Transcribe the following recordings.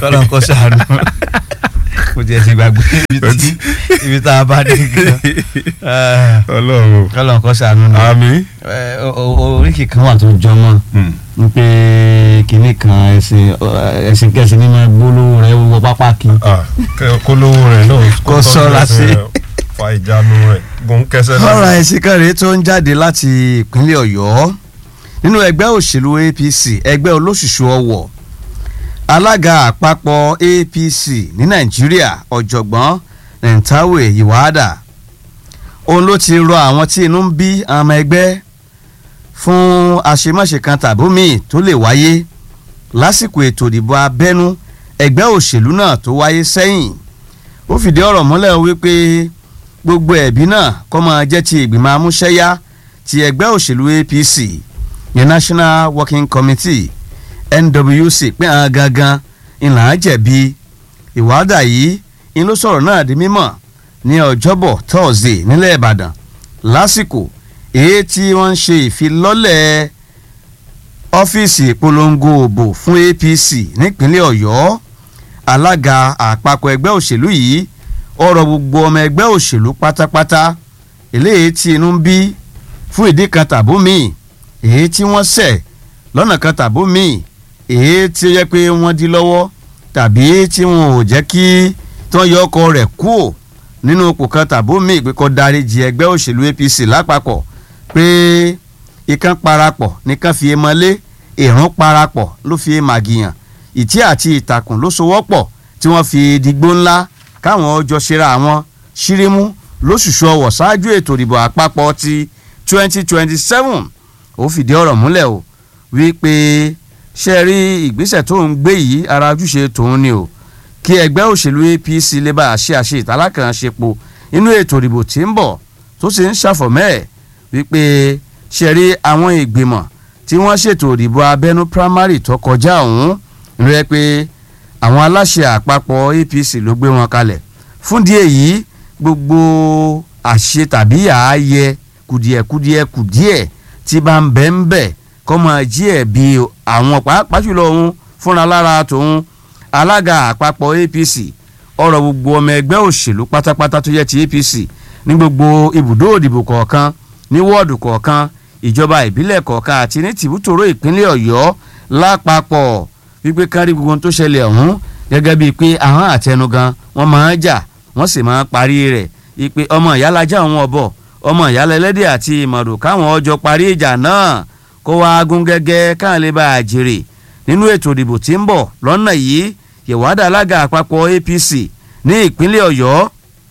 kọ́lọ̀ kọ́ sàánú kò jẹ́ ti gbàgbé ibi tá a bá dé gan. Ọlọ́run kọ́lọ̀ kọ́ sàánú ni. àmín. oríkì kan wà tó jọmọ́ n pé kinní kan ẹ̀sìn kẹsìn ní máa gbólóhùn rẹ̀ wọ pápá kí. kólówó rẹ̀ náà kó sọ́ra sí. fa ìjánu rẹ̀ gùn kẹsẹ̀ náà. ọ̀rọ̀ ẹ̀sìn kan rèé tó ń jáde láti ìpínlẹ̀ Ọ̀yọ́ nínú ẹgbẹ́ òṣèlú APC ẹgbẹ́ olóṣùṣù ọwọ̀ alága àpapọ̀ APC ní Nàìjíríà ọ̀jọ̀gbọ́n Nentawe Yiwada òun ló ti rọ àwọn tí inú ń bí ọmọ ẹgbẹ́ fún àṣemáṣe kan tàbí míì tó lè wáyé lásìkò ètò ìdìbò abẹ́nú ẹgbẹ́ òṣèlú náà tó wáyé sẹ́yìn ó fìdí ọ̀rọ̀ múlẹ̀ wípé gbogbo ẹ̀bí náà kó máa jẹ́ ti ìgbìmọ̀ amúṣẹ́yá ti ẹgbẹ́ òṣèlú APC ní National Working Committee NWC pé àwọn gangan ìlànà jẹ̀bi Ìwádà yìí ń ló sọ̀rọ̀ náà di mímọ̀ ní ọjọ́bọ̀ Thursday nílẹ̀ Ìbàdàn lásìkò èyí tí wọ́n ń ṣe ìfilọ́lẹ̀ ọ́fíìsì ìpolongo òbò fún APC nípínlẹ̀ Ọ̀yọ́ alága àpapọ̀ ẹgbẹ́ òṣèlú yìí ọ̀rọ̀ gbogbo ọmọ ẹgbẹ́ òṣèlú pátápátá eléyìí tí inú ń bí fún ìdí kan tàbí míì èyí tí wọ́n ṣẹ̀ lọ́nà kan tàbí míì èyí tí ó yẹ pé wọ́n dí lọ́wọ́ tàbí tí wọn ò jẹ́ kí tí wọ́n yọ ọkọ rẹ̀ kúò nínú ipò kan tàbí míì pé kó dáríjì ẹgbẹ́ òṣèlú APC lápapọ̀ pé ìkan parapọ̀ nìkan fi mọ́lé ìrún parapọ̀ ló fi màgìyàn ìtí àti ìtàkùn ló sowọ́pọ̀ tí wọ́n fi dìgbò ńlá káwọn ọjọ́ ṣera àwọn ṣírímú lóṣùṣù ọwọ̀ ṣáájú ètò ìdìbò àpapọ̀ ti 2027 ó fìdí ọ̀rọ̀ múlẹ̀ o wípé ṣe rí ìgbésẹ̀ tó ń gbé yìí ara ojúṣe tòun ni o kí ẹgbẹ́ òṣèlú APC lè bá a ṣe ìtàlákànṣepo inú ètò ìdìbò tí ń bọ̀ tó sì ń ṣàfọ̀mẹ́ ẹ̀ wípé ṣe rí àwọn ìgbìmọ̀ tí wọ́n ṣètò ìdìbò abẹ́nú primary tó kọjá ọ̀hún rẹ pé àwọn aláṣẹ àpapọ̀ APC ló gbé wọn kalẹ̀ fún díẹ̀ yìí gbogbo àṣe tàbí ààyè kùdìẹ̀ tí bá ń bẹ̀ kọ́ máa jí ẹ̀ bí àwọn pàápàá jùlọ òun fúnra lára tòun alága àpapọ̀ APC ọ̀rọ̀ gbogbo ọmọ ẹgbẹ́ òṣèlú pátápátá tó yẹ ti APC ní gbogbo ibùdó òdìbò kọ̀ọ̀kan ní wọ́ọ̀dù kọ̀ọ̀kan ìjọba ìbílẹ̀ kọ̀ọ̀kan àti ní tìbútòrò ìpínlẹ̀ Ọ̀yọ́ lápapọ̀ wípé kárí gbogbo ohun tó ṣẹlẹ̀ ọ̀hún gẹ́gẹ́ bíi pé àwọn àtẹnugan wọ́n máa ń jà wọ́n sì máa ń parí rẹ̀ wípé ọmọ ìyálajá òun ọ̀bọ̀ ọmọ ìyálẹ́lẹ́dẹ̀ àti ìmọ̀dù káwọn ọjọ́ parí ìjà náà kó wá gún gẹ́gẹ́ káwọn lè bá a jèrè nínú ètò ìdìbò tí ń bọ̀ lọ́nà yìí Yèwádà alága àpapọ̀ APC ní ìpínlẹ̀ Ọ̀yọ́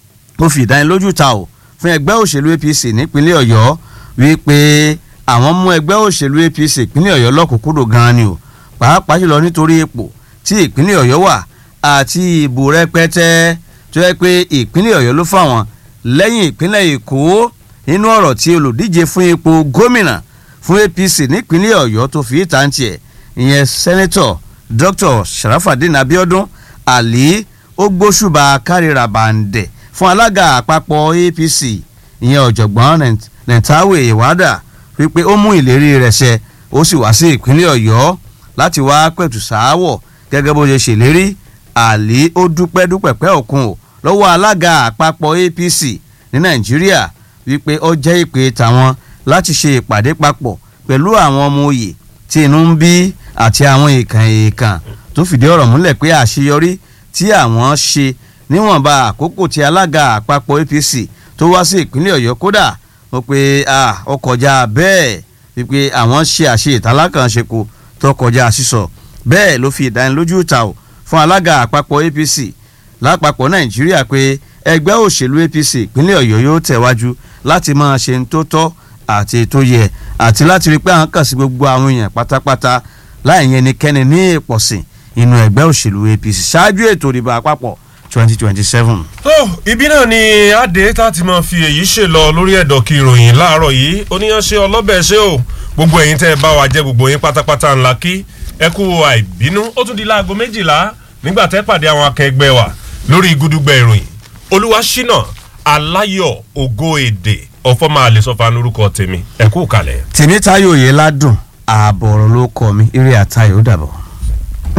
ó fi ìdánilójú ta ò fún ẹgbẹ́ òṣèlú APC nípínlẹ̀ Ọ̀yọ́ wípé àwọn mú ẹgbẹ́ òṣèlú APC ìpínlẹ̀ Ọ̀yọ́ lọ́kùnkúndùn gan-an ni o pàápàá jùlọ nítorí ipò tí ìpínlẹ̀ Ọ̀yọ́ wà àti ìbò rẹpẹtẹ tó yẹ pé ìpínlẹ̀ Ọ̀yọ́ ló fáwọn lẹ́yìn ìpínlẹ̀ Èkó nínú ọ̀rọ̀ tí olùdíje fún ipò gómìnà fún APC nípínlẹ̀ Ọ̀yọ́ tó fi ìta ń tiẹ̀ ìyẹn sẹ́nẹ́tọ̀ Dr. Sharafadin Abiodun Ali ó gbóṣùbà kárìíra bàǹdẹ̀ fún alága àpapọ̀ APC ìyẹn ọ̀jọ̀gbọ́n Nentawe Yiwada wípé ó mú ìlérí rẹ̀ ṣẹ ó sì wá sí ìpínlẹ̀ Ọ̀yọ́ láti wá pẹ̀tù sááwọ̀ gẹ́gẹ́ bó ṣe ṣèlérí Ali ó dúpẹ́ òkun o lọ́wọ́ alága àpapọ̀ APC ní Nàìjíríà wípé ó jẹ́ ìpè tàwọn láti ṣe ìpàdé papọ̀ pẹ̀lú àwọn ọmọ òye tí inú ń bí àti àwọn èèkàn tó fìdí ọ̀rọ̀ múlẹ̀ pé àṣeyọrí tí àwọn ṣe níwọ̀nba àkókò tí alága àpapọ̀ APC tó wá sí ìpínlẹ̀ Ọ̀yọ́ kódà ó pé ó kọjá bẹ́ẹ̀ wípé àwọn ṣe ìtàlákànṣepo tó kọjá sísọ bẹ́ẹ̀ ló fi ìdánilójú ta ò fún alága àpapọ̀ APC lápapọ̀ Nàìjíríà pé ẹgbẹ́ òṣèlú APC ìpínlẹ̀ Ọ̀yọ́ yóò tẹ̀wájú láti máa ṣe ń tó tọ́ àti tó yẹ àti láti rí pé àwọn kàn sí gbogbo àwọn èèyàn pátápátá láì yẹn ẹnikẹ́ni ní ìpọ̀sìn inú ẹgbẹ́ òṣèlú APC ṣáájú ètò ìdìbò àpapọ̀ 2027. tó ibi náà ni adé tá ti máa fi èyí ṣe lọ lórí ẹ̀dọ̀ kí ìròyìn láàárọ̀ yìí oníyanṣẹ́ ọlọ́bẹ̀ ṣe o gbogbo ẹ̀yin tẹ́ ẹ bá wa jẹ́ gbogbo yín pátápátá ńlá kí ẹ kú àìbínú ó tún di láago 12 nígbà tẹ́ pàdé àwọn akẹgbẹ́ wa lórí Gúdúgbẹ̀ ìròyìn Olúwaṣínà Aláyọ̀ Ògo Èdè ọ̀fọ́mà àlesọ́fà lórúkọ tèmi ẹ kú kalẹ̀. Tèmítáyọ̀ Oyèládùn ààbọ̀ ọ̀rọ̀ ló kọ mi eré àtayọ̀ ó dàbọ̀.